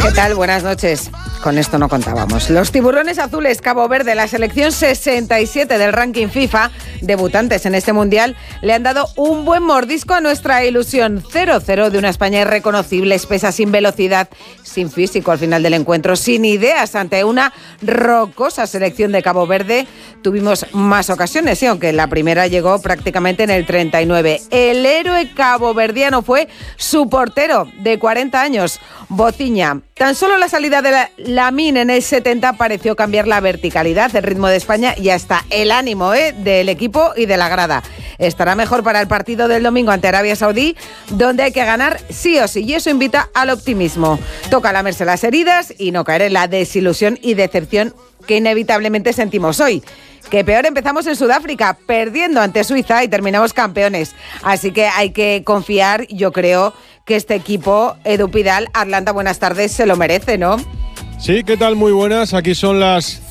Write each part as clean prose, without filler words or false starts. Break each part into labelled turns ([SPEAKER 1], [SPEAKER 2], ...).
[SPEAKER 1] ¿Qué tal? Buenas noches. Con esto no contábamos. Los tiburones azules Cabo Verde, la selección 67 del ranking FIFA, debutantes en este mundial, le han dado un buen mordisco a nuestra ilusión. 0-0 de una España irreconocible, espesa, sin velocidad, sin físico al final del encuentro, sin ideas ante una rocosa selección de Cabo Verde. Tuvimos más ocasiones, sí, aunque la primera llegó prácticamente en el 39. El héroe caboverdiano fue su portero de 40 años, Bociña. Tan solo la salida de Lamín en el 70 pareció cambiar la verticalidad, el ritmo de España y hasta el ánimo del equipo y de la grada. Estará mejor para el partido del domingo ante Arabia Saudí, donde hay que ganar sí o sí, y eso invita al optimismo. Toca lamerse las heridas y no caer en la desilusión y decepción que inevitablemente sentimos hoy. Que peor empezamos en Sudáfrica, perdiendo ante Suiza y terminamos campeones. Así que hay que confiar, yo creo que este equipo, Edu Pidal, Atlanta, buenas tardes, se lo merece, ¿no?
[SPEAKER 2] Sí, ¿qué tal? Muy buenas. Aquí son las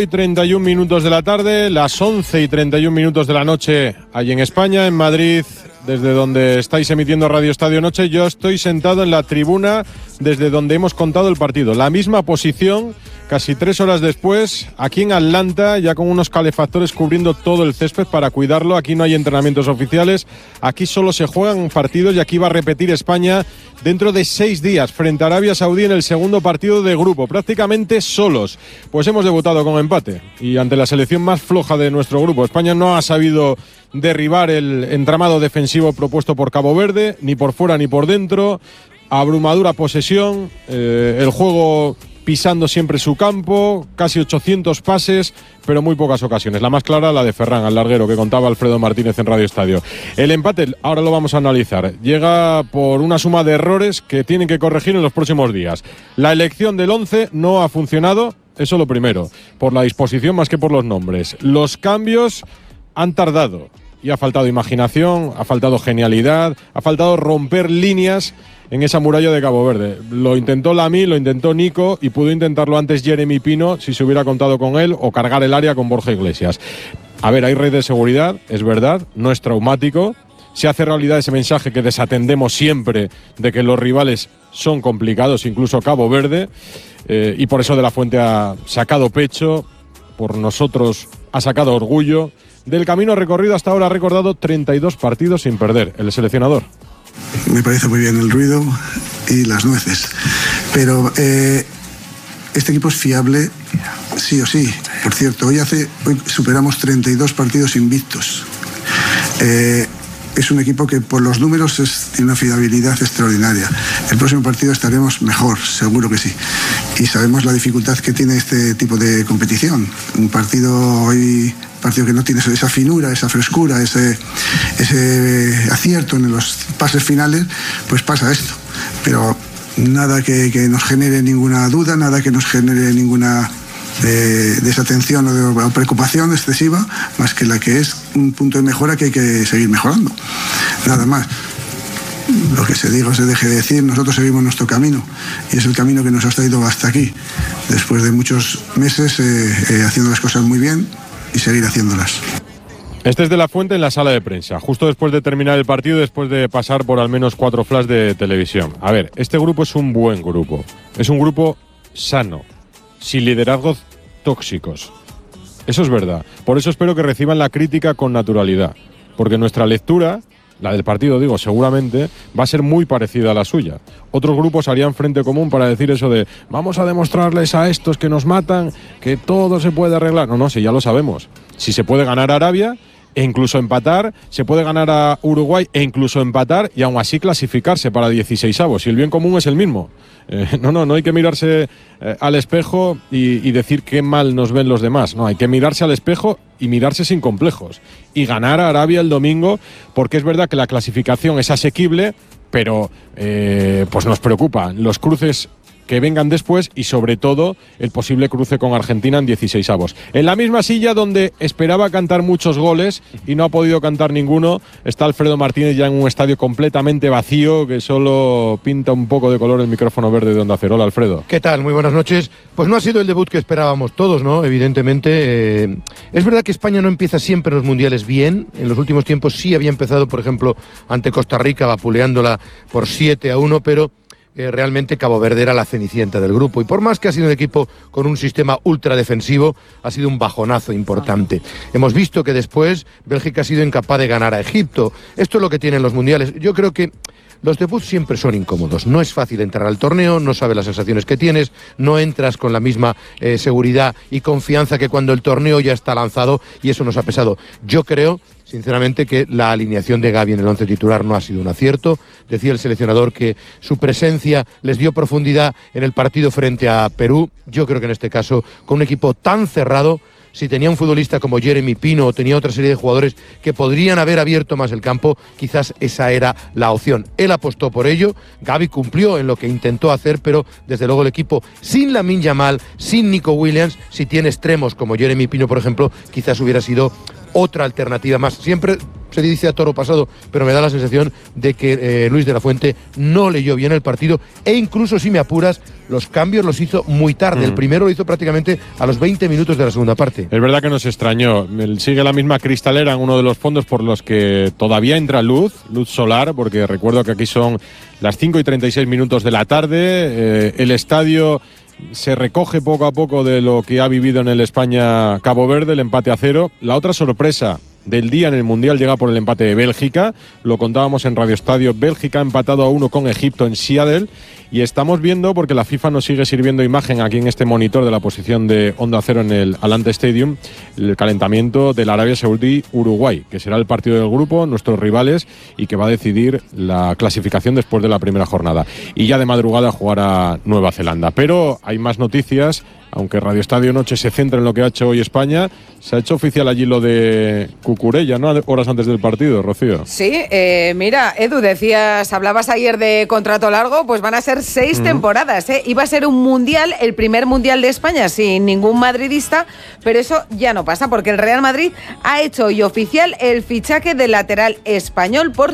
[SPEAKER 2] 5:31 de la tarde, las 11:31 de la noche, allí en España, en Madrid, desde donde estáis emitiendo Radio Estadio Noche. Yo estoy sentado en la tribuna desde donde hemos contado el partido. La misma posición, casi 3 horas después, aquí en Atlanta, ya con unos calefactores cubriendo todo el césped para cuidarlo. Aquí no hay entrenamientos oficiales, aquí solo se juegan partidos y aquí va a repetir España dentro de 6 días frente a Arabia Saudí en el segundo partido de grupo, prácticamente solos. Pues hemos debutado con empate y ante la selección más floja de nuestro grupo. España no ha sabido derribar el entramado defensivo propuesto por Cabo Verde, ni por fuera ni por dentro. Abrumadora posesión, el juego pisando siempre su campo, casi 800 pases, pero muy pocas ocasiones. La más clara, la de Ferran, al larguero, que contaba Alfredo Martínez en Radio Estadio. El empate, ahora lo vamos a analizar, llega por una suma de errores que tienen que corregir en los próximos días. La elección del 11 no ha funcionado, eso lo primero, por la disposición más que por los nombres. Los cambios han tardado y ha faltado imaginación, ha faltado genialidad, ha faltado romper líneas en esa muralla de Cabo Verde. Lo intentó Lamín, lo intentó Nico y pudo intentarlo antes Jeremy Pino si se hubiera contado con él, o cargar el área con Borja Iglesias. A ver, hay red de seguridad, es verdad, no es traumático. Se hace realidad ese mensaje que desatendemos siempre de que los rivales son complicados, incluso Cabo Verde, y por eso De la Fuente ha sacado pecho, por nosotros ha sacado orgullo. Del camino recorrido hasta ahora ha recordado 32 partidos sin perder, el seleccionador.
[SPEAKER 3] Me parece muy bien el ruido y las nueces, pero este equipo es fiable sí o sí. Por cierto, hoy superamos 32 partidos invictos. Es un equipo que por los números tiene una fiabilidad extraordinaria. El próximo partido estaremos mejor, seguro que sí. Y sabemos la dificultad que tiene este tipo de competición. Un partido que no tiene esa finura, esa frescura, ese acierto en los pases finales, pues pasa esto. Pero nada que nos genere ninguna duda, nada que nos genere ninguna desatención o preocupación excesiva, más que la que es un punto de mejora que hay que seguir mejorando. Nada más. Lo que se diga o se deje de decir, nosotros seguimos nuestro camino y es el camino que nos ha traído hasta aquí, después de muchos meses haciendo las cosas muy bien y seguir haciéndolas.
[SPEAKER 2] Este es De la Fuente en la sala de prensa, justo después de terminar el partido, después de pasar por al menos 4 flash de televisión. A ver, este grupo es un buen grupo, es un grupo sano, sin liderazgos tóxicos. Eso es verdad. Por eso espero que reciban la crítica con naturalidad, porque nuestra lectura, la del partido digo, seguramente va a ser muy parecida a la suya. Otros grupos harían frente común para decir eso de vamos a demostrarles a estos que nos matan que todo se puede arreglar. No, si ya lo sabemos. Si se puede ganar a Arabia e incluso empatar, se puede ganar a Uruguay e incluso empatar y aún así clasificarse para 16avos. Y el bien común es el mismo. No hay que mirarse al espejo y decir qué mal nos ven los demás. No, hay que mirarse al espejo y mirarse sin complejos. Y ganar a Arabia el domingo, porque es verdad que la clasificación es asequible, pero pues nos preocupan los cruces que vengan después y sobre todo el posible cruce con Argentina en 16avos. En la misma silla donde esperaba cantar muchos goles y no ha podido cantar ninguno, está Alfredo Martínez ya en un estadio completamente vacío que solo pinta un poco de color el micrófono verde de Onda Cero. Hola, Alfredo.
[SPEAKER 4] ¿Qué tal? Muy buenas noches. Pues no ha sido el debut que esperábamos todos, ¿no? Evidentemente. Es verdad que España no empieza siempre en los mundiales bien. En los últimos tiempos sí había empezado, por ejemplo, ante Costa Rica, vapuleándola por 7-1, pero realmente Cabo Verde era la cenicienta del grupo. Y por más que ha sido un equipo con un sistema ultra defensivo, ha sido un bajonazo importante. Hemos visto que después Bélgica ha sido incapaz de ganar a Egipto. Esto es lo que tienen los mundiales. Yo creo que los debuts siempre son incómodos. No es fácil entrar al torneo, no sabes las sensaciones que tienes, no entras con la misma seguridad y confianza que cuando el torneo ya está lanzado, y eso nos ha pesado. Yo creo, sinceramente, que la alineación de Gavi en el once titular no ha sido un acierto. Decía el seleccionador que su presencia les dio profundidad en el partido frente a Perú. Yo creo que en este caso, con un equipo tan cerrado, si tenía un futbolista como Jeremy Pino o tenía otra serie de jugadores que podrían haber abierto más el campo, quizás esa era la opción. Él apostó por ello, Gavi cumplió en lo que intentó hacer, pero desde luego el equipo sin Lamine Yamal, sin Nico Williams, si tiene extremos como Jeremy Pino, por ejemplo, quizás hubiera sido otra alternativa más. Siempre se dice a toro pasado, pero me da la sensación de que Luis de la Fuente no leyó bien el partido, e incluso, si me apuras, los cambios los hizo muy tarde. El primero lo hizo prácticamente a los 20 minutos de la segunda parte.
[SPEAKER 2] Es verdad que nos extrañó. Sigue la misma cristalera en uno de los fondos por los que todavía entra luz solar, porque recuerdo que aquí son las 5:36 minutos de la tarde. El estadio se recoge poco a poco de lo que ha vivido en el España-Cabo Verde, el empate a 0. La otra sorpresa del día en el Mundial llega por el empate de Bélgica. Lo contábamos en Radio Estadio. Bélgica ha empatado a 1 con Egipto en Seattle. Y estamos viendo, porque la FIFA nos sigue sirviendo imagen aquí en este monitor de la posición de Onda Cero en el Alante Stadium, el calentamiento del Arabia Saudí-Uruguay, que será el partido del grupo, nuestros rivales, y que va a decidir la clasificación después de la primera jornada. Y ya de madrugada jugará Nueva Zelanda. Pero hay más noticias. Aunque Radio Estadio Noche se centra en lo que ha hecho hoy España, se ha hecho oficial allí lo de Cucurella, ¿no? Horas antes del partido, Rocío.
[SPEAKER 1] Sí, mira, Edu, hablabas ayer de contrato largo, pues van a ser 6 temporadas, ¿eh? Iba a ser un mundial, el primer mundial de España sin ningún madridista, pero eso ya no pasa, porque el Real Madrid ha hecho hoy oficial el fichaje del lateral español por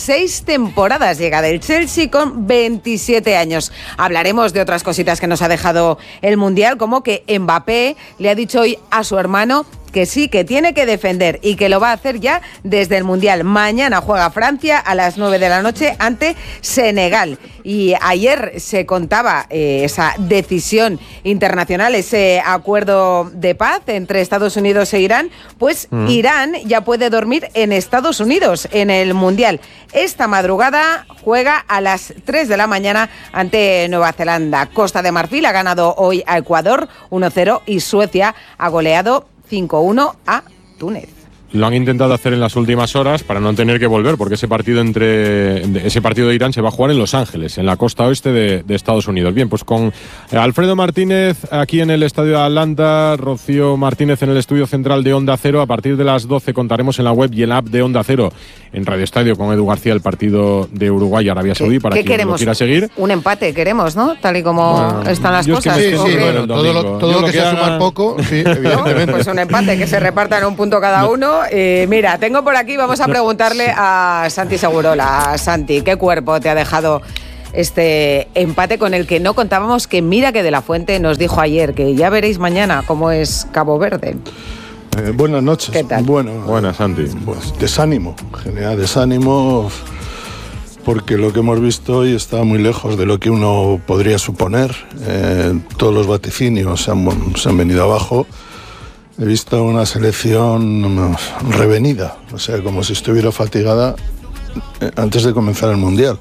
[SPEAKER 1] 6 temporadas. Llega del Chelsea con 27 años. Hablaremos de otras cositas que nos ha dejado el mundial, como que Mbappé le ha dicho hoy a su hermano que sí, que tiene que defender y que lo va a hacer ya desde el Mundial. Mañana juega Francia a las 9 de la noche ante Senegal. Y ayer se contaba esa decisión internacional, ese acuerdo de paz entre Estados Unidos e Irán. Pues Irán ya puede dormir en Estados Unidos en el Mundial. Esta madrugada juega a las 3 de la mañana ante Nueva Zelanda. Costa de Marfil ha ganado hoy a Ecuador 1-0 y Suecia ha goleado 5-1 a Túnez.
[SPEAKER 2] Lo han intentado hacer en las últimas horas para no tener que volver, porque ese partido de Irán se va a jugar en Los Ángeles, en la costa oeste de Estados Unidos. Bien, pues con Alfredo Martínez aquí en el Estadio de Atlanta, Rocío Martínez en el estudio central de Onda Cero. A partir de las 12 contaremos en la web y en la app de Onda Cero, en Radio Estadio, con Edu García, el partido de Uruguay y Arabia Saudí, para quien lo quiera seguir.
[SPEAKER 1] Un empate queremos, ¿no? Tal y como están las cosas.
[SPEAKER 4] Bueno, todo lo que sea sumar poco, sí, evidentemente.
[SPEAKER 1] ¿No? Pues un empate, que se repartan un punto cada uno. Mira, tengo por aquí, vamos a preguntarle a Santi Segurola. Santi, ¿qué cuerpo te ha dejado este empate con el que no contábamos? Que mira que De la Fuente nos dijo ayer que ya veréis mañana cómo es Cabo Verde.
[SPEAKER 5] Buenas noches.
[SPEAKER 1] ¿Qué tal?
[SPEAKER 2] Buenas, Santi.
[SPEAKER 5] Pues desánimo, general desánimo, porque lo que hemos visto hoy está muy lejos de lo que uno podría suponer. Todos los vaticinios se han venido abajo. He visto una selección revenida, o sea, como si estuviera fatigada antes de comenzar el Mundial.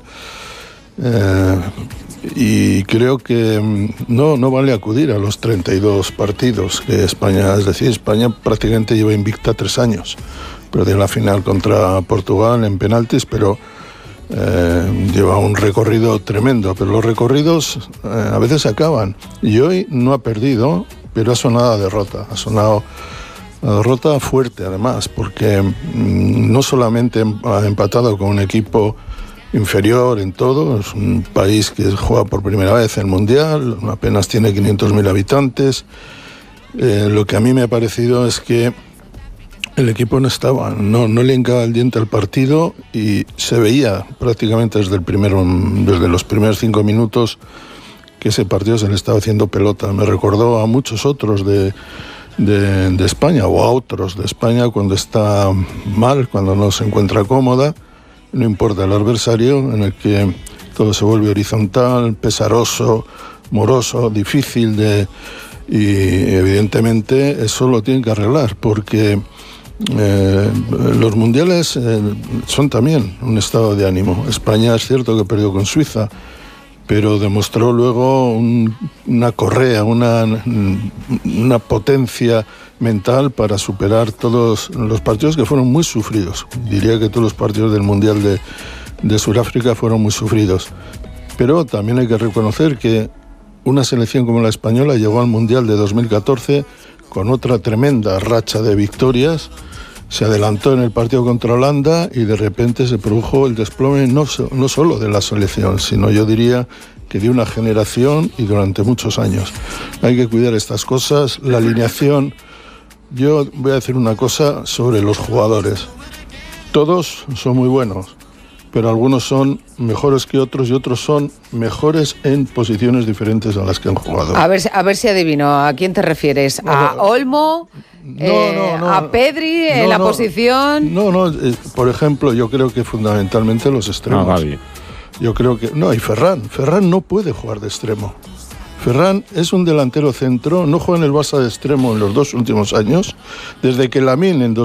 [SPEAKER 5] Y creo que no vale acudir a los 32 partidos que España, es decir, España prácticamente lleva invicta 3 años. Perdió la final contra Portugal en penaltis, pero lleva un recorrido tremendo. Pero los recorridos a veces se acaban. Y hoy no ha perdido, pero ha sonado a derrota. Ha sonado a derrota fuerte, además, porque no solamente ha empatado con un equipo inferior en todo, es un país que juega por primera vez en el Mundial, apenas tiene 500.000 habitantes. Lo que a mí me ha parecido es que el equipo no le hincaba el diente al partido, y se veía prácticamente desde los primeros 5 minutos que ese partido se le estaba haciendo pelota. Me recordó a muchos otros de España, o a otros de España, cuando está mal, cuando no se encuentra cómoda. No importa el adversario, en el que todo se vuelve horizontal, pesaroso, moroso, difícil y evidentemente eso lo tienen que arreglar, porque los mundiales son también un estado de ánimo. España es cierto que perdió con Suiza, pero demostró luego una correa, una potencia mental para superar todos los partidos que fueron muy sufridos. Diría que todos los partidos del Mundial de Sudáfrica fueron muy sufridos. Pero también hay que reconocer que una selección como la española llegó al Mundial de 2014 con otra tremenda racha de victorias. Se adelantó en el partido contra Holanda y de repente se produjo el desplome no solo de la selección, sino yo diría que de una generación y durante muchos años. Hay que cuidar estas cosas. La alineación, yo voy a decir una cosa sobre los jugadores. Todos son muy buenos, pero algunos son mejores que otros y otros son mejores en posiciones diferentes a las que han jugado.
[SPEAKER 1] A ver si adivino. ¿A quién te refieres? ¿A Olmo? No. ¿A Pedri en la posición?
[SPEAKER 5] No. Por ejemplo, yo creo que fundamentalmente los extremos.
[SPEAKER 2] Gavi.
[SPEAKER 5] Yo creo que... No, y Ferran. Ferran no puede jugar de extremo. Ferran es un delantero centro, no juega en el Barça de extremo en los 2 últimos años. Desde que Lamine en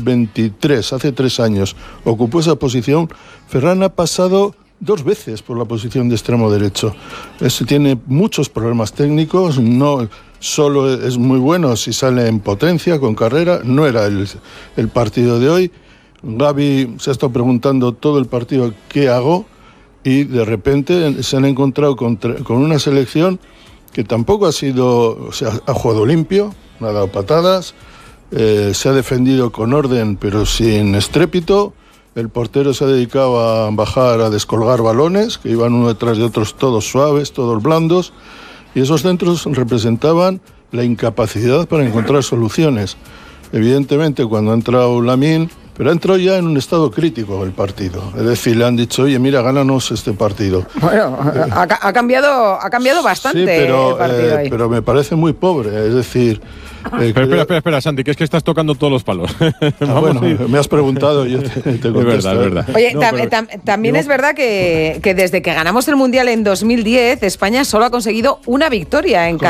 [SPEAKER 5] 2023, hace 3 años, ocupó esa posición, Ferran ha pasado 2 veces por la posición de extremo derecho. Tiene muchos problemas técnicos, no solo es muy bueno si sale en potencia, con carrera, no era el partido de hoy. Gavi se ha estado preguntando todo el partido qué hago y de repente se han encontrado con una selección que tampoco ha sido, o sea, ha jugado limpio, no ha dado patadas, se ha defendido con orden pero sin estrépito. El portero se ha dedicado a bajar, a descolgar balones que iban uno detrás de otros, todos suaves, todos blandos, y esos centros representaban la incapacidad para encontrar soluciones. Evidentemente cuando ha entrado Lamine, pero ha entrado ya en un estado crítico el partido. Es decir, le han dicho, oye, mira, gánanos este partido.
[SPEAKER 1] Bueno, ha cambiado bastante,
[SPEAKER 5] sí,
[SPEAKER 1] el partido ahí.
[SPEAKER 5] Pero me parece muy pobre. Es decir...
[SPEAKER 2] Espera, Santi, que es que estás tocando todos los palos.
[SPEAKER 5] Bueno, me has preguntado y yo te contesto.
[SPEAKER 2] Es verdad.
[SPEAKER 1] Oye, también es verdad que desde que ganamos el Mundial en 2010, España solo ha conseguido una victoria en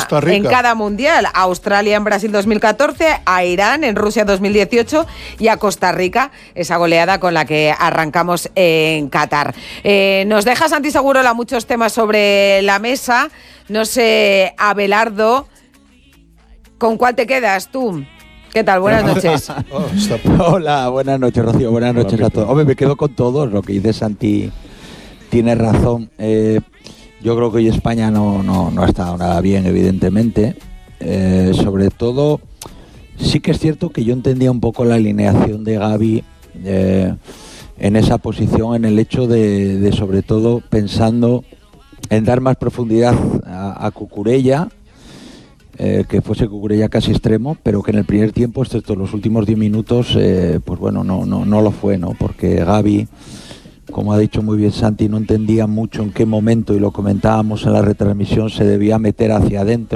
[SPEAKER 1] cada Mundial. A Australia en Brasil 2014, a Irán en Rusia 2018 y a Costa Rica, esa goleada con la que arrancamos en Qatar. Nos deja Santi Segurola muchos temas sobre la mesa. No sé, Abelardo, ¿con cuál te quedas tú? ¿Qué tal? Buenas noches.
[SPEAKER 6] Hola, buenas noches, Rocío. Buenas noches a todos. Hombre, me quedo con todos. Lo que dice Santi tiene razón. Yo creo que hoy España no ha estado nada bien, evidentemente. Sobre todo, sí que es cierto que yo entendía un poco la alineación de Gavi en esa posición, en el hecho de sobre todo, pensando en dar más profundidad a Cucurella, que fuese Cucurella casi extremo, pero que en el primer tiempo, excepto los últimos 10 minutos, pues bueno, no lo fue, ¿no? Porque Gavi, como ha dicho muy bien Santi, no entendía mucho en qué momento, y lo comentábamos en la retransmisión, se debía meter hacia adentro.